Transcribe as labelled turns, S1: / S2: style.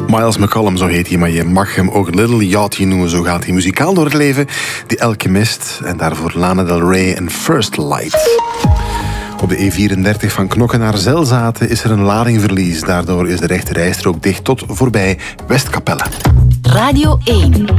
S1: Miles McCollum, zo heet hij, maar je mag hem ook Little Yachty noemen. Zo gaat hij muzikaal door het leven die elke mist. En daarvoor Lana Del Rey en First Light. Op de E34 van Knokke naar Zelzaten is er een ladingverlies. Daardoor is de rechte rijstrook dicht tot voorbij Westkapelle.
S2: Radio 1.